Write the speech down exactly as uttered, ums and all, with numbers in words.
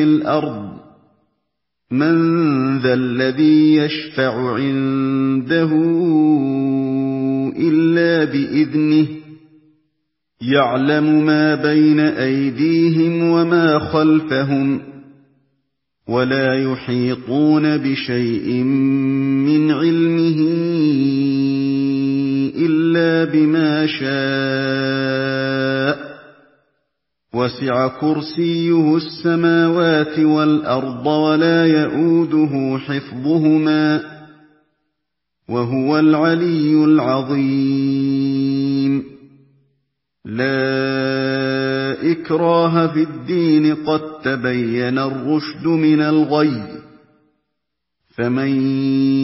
الْأَرْضِ مَن ذَا الَّذِي يَشْفَعُ عِندَهُ إِلَّا بِإِذْنِهِ يَعْلَمُ مَا بَيْنَ أَيْدِيهِمْ وَمَا خَلْفَهُمْ وَلَا يُحِيطُونَ بِشَيْءٍ مِّنْ عِلْمِهِ إِلَّا بِمَا شَاءَ وَسِعَ كُرْسِيُّهُ السَّمَاوَاتِ وَالْأَرْضَ وَلَا يَئُودُهُ حِفْظُهُمَا وَهُوَ الْعَلِيُّ الْعَظِيمُ لَا إِكْرَاهَ فِي الدِّينِ قَد تَّبَيَّنَ الرُّشْدُ مِنَ الْغَيِّ ۚ فَمَن